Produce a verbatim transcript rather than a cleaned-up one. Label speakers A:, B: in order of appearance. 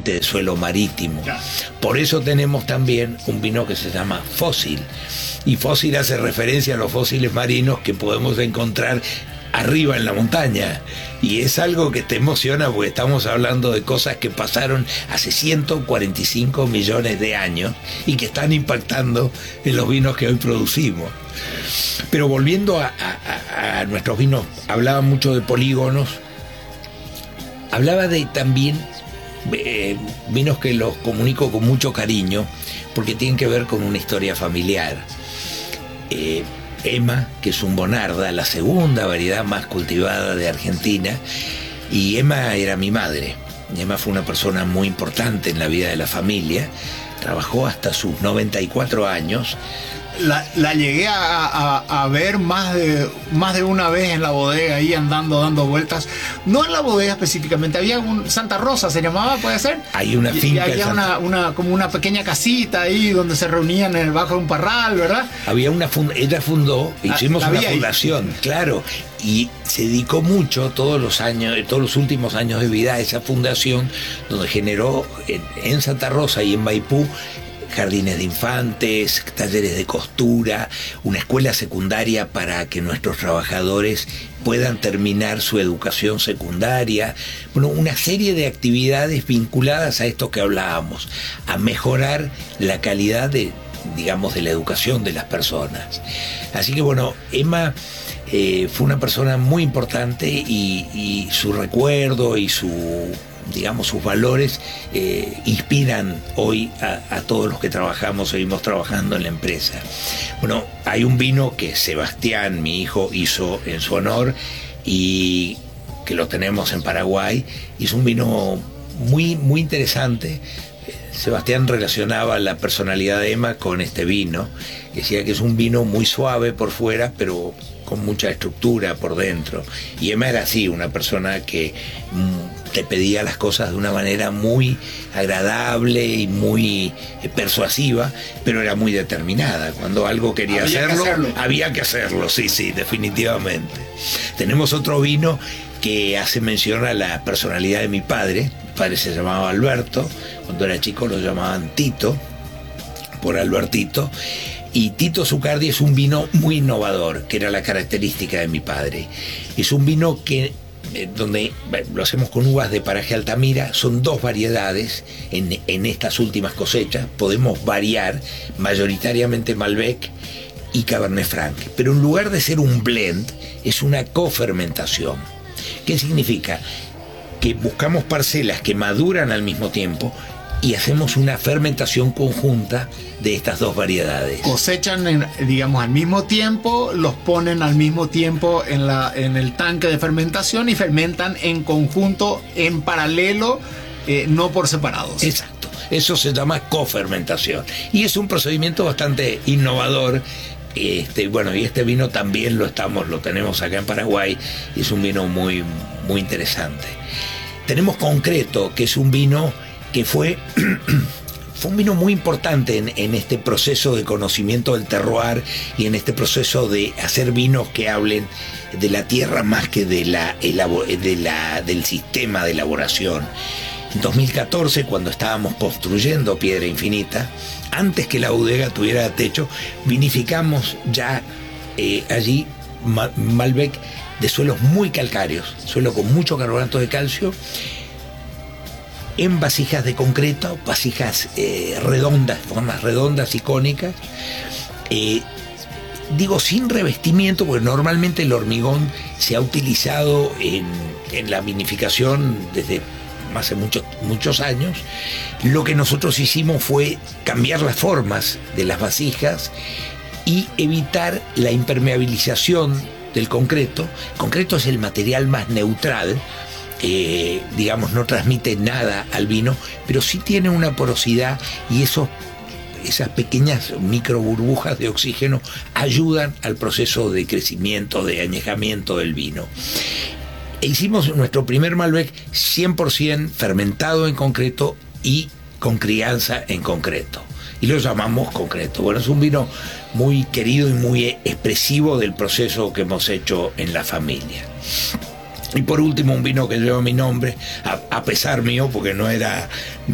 A: normalmente de suelo marítimo.
B: Ya.
A: Por eso tenemos también un vino que se llama fósil. Y fósil hace referencia a los fósiles marinos que podemos encontrar arriba en la montaña, y es algo que te emociona porque estamos hablando de cosas que pasaron hace ciento cuarenta y cinco millones de años y que están impactando en los vinos que hoy producimos. Pero volviendo a, a, a nuestros vinos, hablaba mucho de polígonos, hablaba de también eh, vinos que los comunico con mucho cariño porque tienen que ver con una historia familiar. eh, Emma, que es un Bonarda, la segunda variedad más cultivada de Argentina, y Emma era mi madre. Emma fue una persona muy importante en la vida de la familia, trabajó hasta sus noventa y cuatro años.
B: La, la llegué a, a, a ver más de, más de una vez en la bodega, ahí andando, dando vueltas. No en la bodega específicamente, había un Santa Rosa, se llamaba, ¿puede ser?
A: Hay una
B: Y-
A: finca.
B: Y había
A: Santa-
B: una, una, como una pequeña casita ahí donde se reunían en el bajo de un parral, ¿verdad?
A: Había una fund- ella fundó, hicimos
B: la
A: una
B: vi ahí.
A: fundación, claro, y se dedicó mucho todos los años, todos los últimos años de vida a esa fundación, donde generó en, en Santa Rosa y en Maipú jardines de infantes, talleres de costura, una escuela secundaria para que nuestros trabajadores puedan terminar su educación secundaria. Bueno, una serie de actividades vinculadas a esto que hablábamos, a mejorar la calidad de, digamos, de la educación de las personas. Así que bueno, Emma eh, fue una persona muy importante y, y su recuerdo y su, digamos, sus valores eh, inspiran hoy a, a todos los que trabajamos, seguimos trabajando en la empresa. Bueno, hay un vino que Sebastián, mi hijo, hizo en su honor y que lo tenemos en Paraguay. Es un vino muy, muy interesante. Sebastián relacionaba la personalidad de Emma con este vino. Decía que es un vino muy suave por fuera, pero con mucha estructura por dentro. Y Emma era así, una persona que mm, te pedía las cosas de una manera muy agradable y muy eh, persuasiva, pero era muy determinada. Cuando algo quería
B: Había que
A: hacerlo,
B: hacerlo.
A: había que hacerlo, sí, sí, definitivamente. Tenemos otro vino que hace mención a la personalidad de mi padre. Mi padre se llamaba Alberto, cuando era chico lo llamaban Tito, por Albertito. Y Tito Zucardi es un vino muy innovador, que era la característica de mi padre. Es un vino que, eh, donde bueno, lo hacemos con uvas de paraje Altamira, son dos variedades en, en estas últimas cosechas. Podemos variar, mayoritariamente Malbec y Cabernet Franc, pero en lugar de ser un blend, es una cofermentación. ¿Qué significa? Que buscamos parcelas que maduran al mismo tiempo y hacemos una fermentación conjunta de estas dos variedades.
B: Cosechan, en, digamos, al mismo tiempo, los ponen al mismo tiempo en, la, en el tanque de fermentación y fermentan en conjunto, en paralelo, eh, no por separados.
A: Exacto, eso se llama cofermentación y es un procedimiento bastante innovador. Este, bueno, y este vino también lo estamos, lo tenemos acá en Paraguay y es un vino muy, muy interesante. Tenemos Concreto, que es un vino que fue, fue un vino muy importante en, en este proceso de conocimiento del terroir y en este proceso de hacer vinos que hablen de la tierra más que de la, de la, del sistema de elaboración. En dos mil catorce, cuando estábamos construyendo Piedra Infinita, antes que la bodega tuviera techo, vinificamos ya eh, allí Ma- Malbec de suelos muy calcáreos, suelo con mucho carbonato de calcio, en vasijas de concreto, vasijas eh, redondas, formas redondas y cónicas. Eh, digo sin revestimiento, porque normalmente el hormigón se ha utilizado en, en la vinificación desde hace muchos, muchos años. Lo que nosotros hicimos fue cambiar las formas de las vasijas y evitar la impermeabilización del concreto. El concreto es el material más neutral, eh, digamos, no transmite nada al vino, pero sí tiene una porosidad y esos, esas pequeñas micro burbujas de oxígeno ayudan al proceso de crecimiento, de añejamiento del vino. E hicimos nuestro primer Malbec cien por ciento fermentado en concreto y con crianza en concreto. Y lo llamamos Concreto. Bueno, es un vino muy querido y muy expresivo del proceso que hemos hecho en la familia. Y por último, un vino que lleva mi nombre, a, a pesar mío, porque no era...